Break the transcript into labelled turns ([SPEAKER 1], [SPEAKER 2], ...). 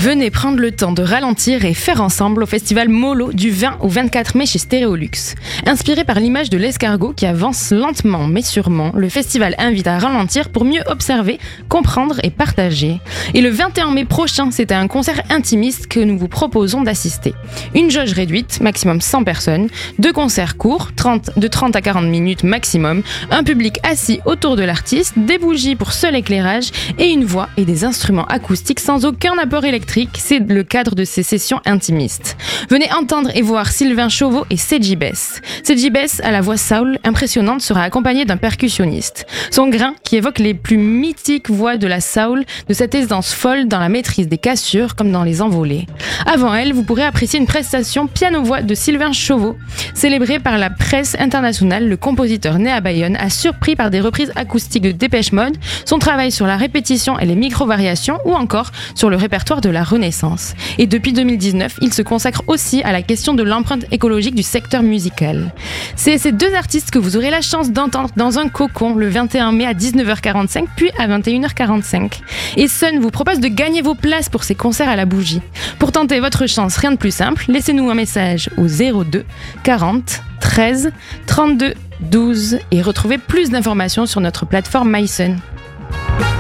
[SPEAKER 1] Venez prendre le temps de ralentir et faire ensemble au festival Molo du 20 au 24 mai chez Stéréolux. Inspiré par l'image de l'escargot qui avance lentement mais sûrement, le festival invite à ralentir pour mieux observer, comprendre et partager. Et le 21 mai prochain, c'est à un concert intimiste que nous vous proposons d'assister. Une jauge réduite, maximum 100 personnes, 2 concerts courts, de 30 à 40 minutes maximum, un public assis autour de l'artiste, des bougies pour seul éclairage et une voix et des instruments acoustiques sans aucun apport électrique. C'est le cadre de ces sessions intimistes. Venez entendre et voir Sylvain Chauveau et Seji Bess. Seji Bess, à la voix soul impressionnante, sera accompagné d'un percussionniste. Son grain, qui évoque les plus mythiques voix de la soul, de cette aisance folle dans la maîtrise des cassures comme dans les envolées. Avant elle, vous pourrez apprécier une prestation piano-voix de Sylvain Chauveau. Célébré par la presse internationale, le compositeur né à Bayonne a surpris par des reprises acoustiques de Dépêche Mode, son travail sur la répétition et les micro-variations ou encore sur le répertoire de la Renaissance. Et depuis 2019, il se consacre aussi à la question de l'empreinte écologique du secteur musical. C'est ces 2 artistes que vous aurez la chance d'entendre dans un cocon le 21 mai à 19h45 puis à 21h45. Et Sun vous propose de gagner vos places pour ces concerts à la bougie. Pour tenter votre chance, rien de plus simple, laissez-nous un message au 02 40 13 32 12 et retrouvez plus d'informations sur notre plateforme MySun.